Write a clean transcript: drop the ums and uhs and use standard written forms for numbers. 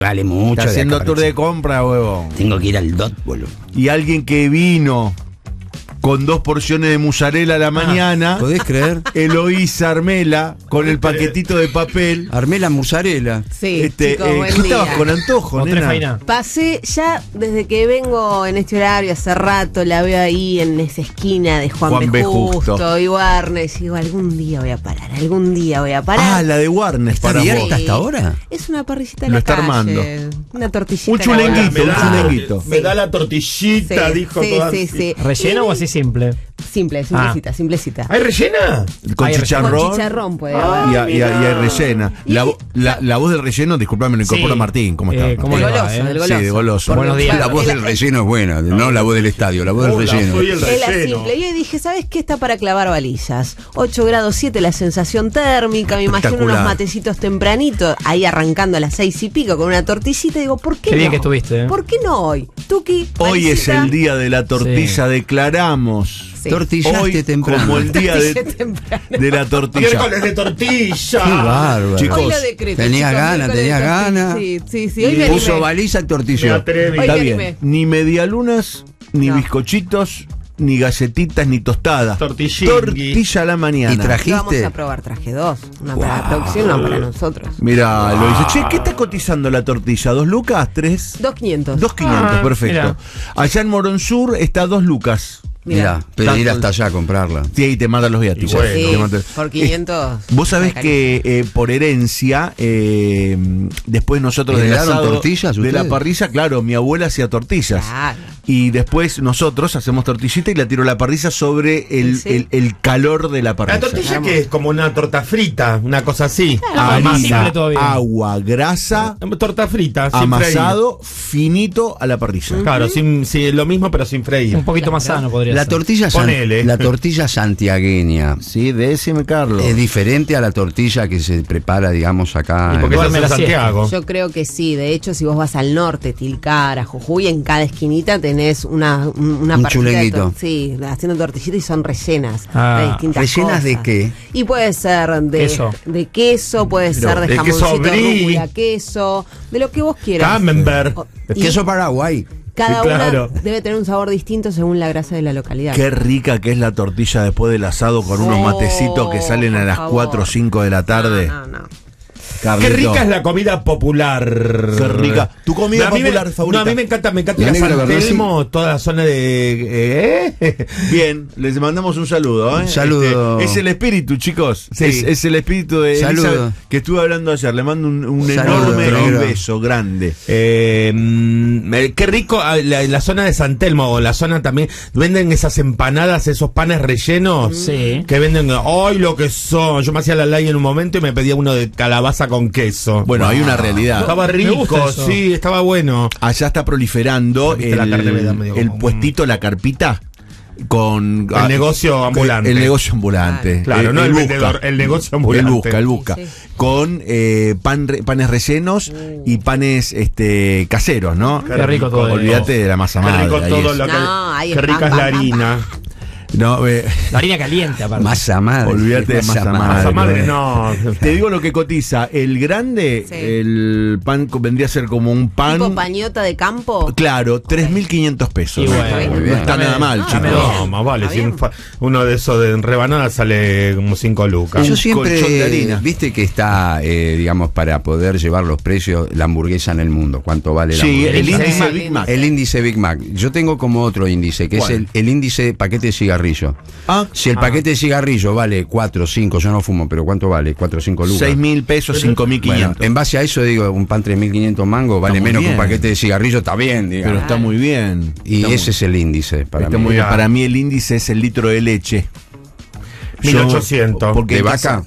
Vale mucho. Está haciendo de acá tour para de compra, huevón. Tengo que ir al DOT, boludo. Y alguien que vino con 2 porciones de mozzarella a la mañana, ¿Podés creer? Eloísa Armela, con el paquetito de papel. Armela Musarela. Sí, chicos, ¿qué buen estabas día. con antojo, Con tres nena? fainas. Pasé ya desde que vengo en este horario hace rato, la veo ahí en esa esquina de Juan B. Justo y Warnes. Y digo, algún día voy a parar, algún día voy a parar. Ah, la de Warnes ¿Está para abierta vos. hasta ahora? Es una parrillita de Lo la está calle. armando. Una tortillita. Un de chulenguito, la un calle. chulenguito. Me da la tortillita, Sí, dijo sí, toda sí, así. sí. ¿Relleno o así simple? Simple, simplecita, simplecita. ¿Hay rellena? Con Hay chicharrón. Con chicharrón puede haber. Y hay rellena. La voz del relleno, disculpame, lo incorpora Sí. Martín. ¿Cómo está? ¿cómo Del le va, goloso, del Sí, de goloso. Porque, Buenos días. La voz del relleno es buena, no la voz del estadio, la voz del Hola, relleno. soy el Es la relleno. simple. Yo dije, ¿sabes qué? Está para clavar balillas. 8 grados 7 la sensación térmica. Me imagino Espectacular. unos matecitos tempranitos, ahí arrancando a las 6 y pico con una tortillita. Y digo, ¿por qué Qué no? bien que estuviste, ¿eh? ¿Por qué no hoy? Tuki, Hoy es balillita. el día de la tortilla, Sí. declaramos. Sí. Tortillaste Hoy temprano. como el día Tortilla temprano. de la tortilla. Miércoles de tortilla. Qué bárbaro. Chicos, Hoy lo decreto. tenía chicos, ganas, miércoles tenía de tortilla. ganas. Sí. Hoy me Puso animé. baliza, Me tortilló. atreví. Hoy Está me bien. animé. Ni medialunas, ni No. bizcochitos, ni galletitas, ni tostadas. Tortillingui. Tortilla a la mañana. Y Lo vamos trajiste. a probar, traje 2. Una para la producción, una para nosotros. Mira, lo dice. Che, ¿qué está cotizando la tortilla? ¿2 lucas? ¿3? 2.500. 2.500, Ah, perfecto. mira. Allá en Moronsur está 2 lucas. Mira, pero ir hasta allá a comprarla. Sí, ahí te mandan los viáticos. Y bueno. Sí, Te mandan- por 500. Vos sabés Está que por herencia, después nosotros del ¿Heredaron asado tortillas de la ustedes? parrilla, claro, mi abuela hacía tortillas. Claro. Y después nosotros hacemos tortillita y la tiro a la parrilla sobre Sí. el calor de la parrilla. La tortilla que es como una torta frita, una cosa así. más simple Harina, todavía. agua, grasa, Torta frita, sin amasado, finito a la parrilla. freír. Claro, sí, lo mismo pero sin freír. Un poquito más sano podría La ser. tortilla, Ponele. la tortilla santiagueña Sí, decime, Carlos. es diferente a la tortilla que se prepara, digamos, acá. Y porque Duerme estás en la siesta. Santiago. Yo creo que sí. De hecho, si vos vas al norte, Tilcara, Jujuy, en cada esquinita tenés una Un parrilla chulenguito. sí, haciendo tortillitas y son rellenas. Ah, de distintas ¿rellenas de cosas. qué? Y puede ser Queso. de queso, puede ser de de queso jamoncito, brie. rúcula, queso, de lo que vos quieras. Camembert. O- y Queso Paraguay. cada Sí, claro. una debe tener un sabor distinto según la grasa de la localidad. Qué rica que es la tortilla después del asado con unos Oh, matecitos que salen a por las favor. 4 o 5 de la tarde. No. Qué Carlito. rica es la comida popular. Qué rica. ¿Tu comida A mí popular favorita? No, a mí me encanta La la negra San Bernasi. Telmo, toda la zona de... Bien, les mandamos un saludo. Un saludo. Es el espíritu, chicos. Sí. Es el espíritu de Saludo. Elizabeth que estuve hablando ayer. Le mando un Saludo, enorme negro. beso grande. Qué rico la zona de San Telmo, o la zona también, venden esas empanadas, esos panes rellenos. Sí. Que venden, ¡ay, lo que son! Yo me hacía la lay en un momento y me pedía uno de calabaza con queso. Bueno, hay una realidad. Estaba Me rico, gusta eso. sí, estaba bueno. Allá está proliferando Viste, la carne me da medio el como- puestito, la carpita. Con El negocio ambulante. El negocio ambulante. Claro, no el busca. vendedor, el negocio ambulante. Él busca. Sí, sí. Con panes rellenos y panes caseros, ¿no? Qué rico todo eso. Olvídate de la masa Qué madre. rico ahí todo es. lo que... No, ahí qué es rica pam, es la pam, pam, harina. No, La harina caliente, aparte. Masa madre. Olvídate de masa madre. Masa madre, no. Te digo lo que cotiza. El grande, Sí. el pan vendría a ser como un pan. Tipo pañota de campo. Claro, 3.500 pesos. Y bueno, no está dame- nada mal, no, chicos. dame No, más vale. Está si bien. uno de esos de rebanada sale como 5 lucas. Yo Un colchón de siempre, harina. viste que está, digamos, para poder llevar los precios, la hamburguesa en el mundo. ¿Cuánto vale la Sí, hamburguesa? el índice Big Big Mac. El índice Big Mac. Yo tengo como otro índice, que ¿Cuál? es el índice paquete de cigarrillo. Ah, Si el paquete de cigarrillo vale 4, 5, yo no fumo, pero ¿cuánto vale? 4 o 5 lucas. 6.000 pesos, 5.500. Bueno, en base a eso digo, un pan 3.500 mangos vale muy menos que bien. un paquete de cigarrillo, está bien, digamos. Pero está muy bien. Y Está ese es el índice para está mí. muy bien. Mirá. Para mí el índice es el litro de leche. 1800. Porque ¿De en vaca? casa-